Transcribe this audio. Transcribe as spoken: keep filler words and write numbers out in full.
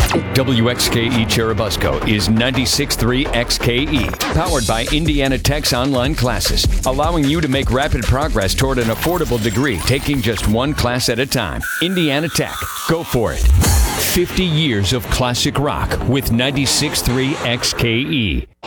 W X K E Cherubusco is ninety-six point three X K E, powered by Indiana Tech's online classes, allowing you to make rapid progress toward an affordable degree, taking just one class at a time. Indiana Tech, go for it. fifty years of classic rock with ninety-six point three X K E.